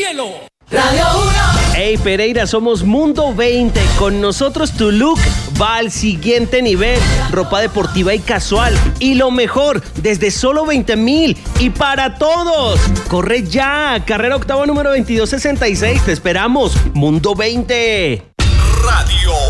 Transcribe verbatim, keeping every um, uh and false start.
cielo. Radio uno. Hey Pereira, somos Mundo veinte. Con nosotros tu look va al siguiente nivel. Ropa deportiva y casual. Y lo mejor, desde solo veinte mil y para todos. Corre ya, carrera octava número veintidós sesenta y seis. Te esperamos. Mundo veinte. Radio